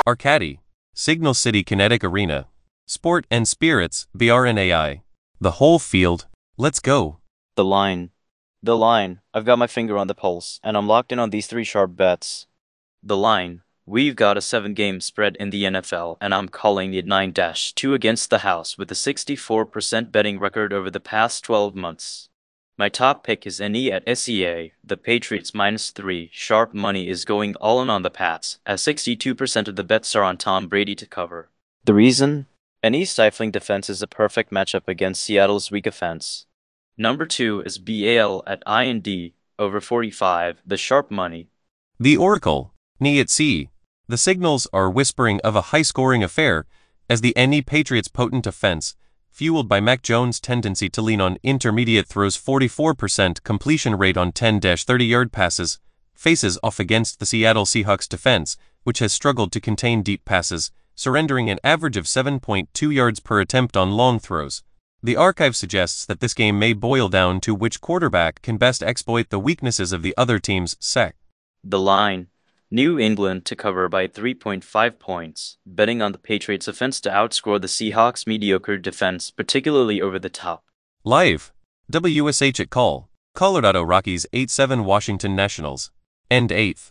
Arcadi, Signal City Kinetic Arena, Sport and Spirits, BRNAI. The whole field. Let's go. The line. The line. I've got my finger on the pulse, and I'm locked in on these 3 sharp bets. The line. We've got a 7-game spread in the NFL, and I'm calling it 9-2 against the house with a 64% betting record over the past 12 months. My top pick is NE at SEA. The Patriots -3 sharp money is going all in on the Pats, as 62% of the bets are on Tom Brady to cover. The reason? NE's stifling defense is a perfect matchup against Seattle's weak offense. Number 2 is BAL at IND, over 45, the sharp money. The Oracle, NE at C. The signals are whispering of a high-scoring affair, as the NE Patriots' potent offense, fueled by Mac Jones' tendency to lean on intermediate throws, 44% completion rate on 10-30-yard passes, faces off against the Seattle Seahawks defense, which has struggled to contain deep passes, surrendering an average of 7.2 yards per attempt on long throws. The archive suggests that this game may boil down to which quarterback can best exploit the weaknesses of the other team's sec. The line. New England to cover by 3.5 points, betting on the Patriots' offense to outscore the Seahawks' mediocre defense, particularly over the top. Live. WSH at call. Colorado Rockies 8-7 Washington Nationals. End 8th.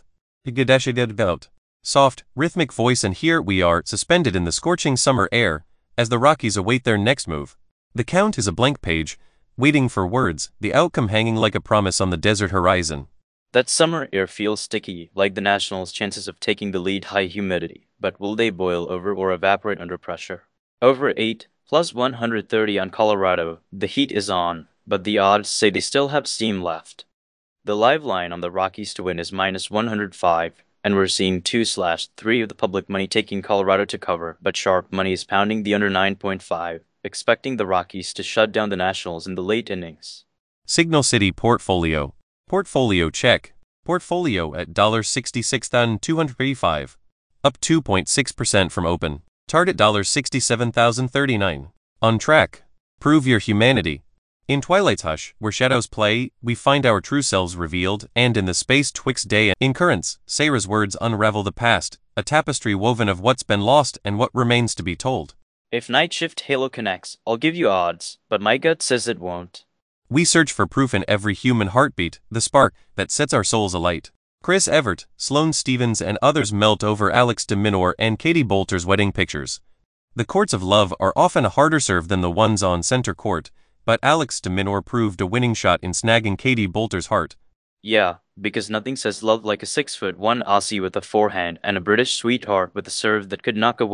Soft, rhythmic voice, and here we are, suspended in the scorching summer air, as the Rockies await their next move. The count is a blank page, waiting for words, the outcome hanging like a promise on the desert horizon. That summer air feels sticky, like the Nationals' chances of taking the lead. High humidity, but will they boil over or evaporate under pressure? Over 8, plus 130 on Colorado. The heat is on, but the odds say they still have steam left. The live line on the Rockies to win is -105, and we're seeing 2/3 of the public money taking Colorado to cover, but sharp money is pounding the under 9.5, expecting the Rockies to shut down the Nationals in the late innings. Signal City Portfolio. Portfolio check. Portfolio at $66,285. Up 2.6% from open. Target $67,039. On track. Prove your humanity. In Twilight's hush, where shadows play, we find our true selves revealed, and in the space twixt day and incurrence, Sarah's words unravel the past, a tapestry woven of what's been lost and what remains to be told. If Night Shift Halo connects, I'll give you odds, but my gut says it won't. We search for proof in every human heartbeat, the spark that sets our souls alight. Chris Evert, Sloane Stevens, and others melt over Alex de Minaur and Katie Boulter's wedding pictures. The courts of love are often a harder serve than the ones on center court, but Alex de Minaur proved a winning shot in snagging Katie Boulter's heart. Yeah, because nothing says love like a 6'1" Aussie with a forehand and a British sweetheart with a serve that could knock away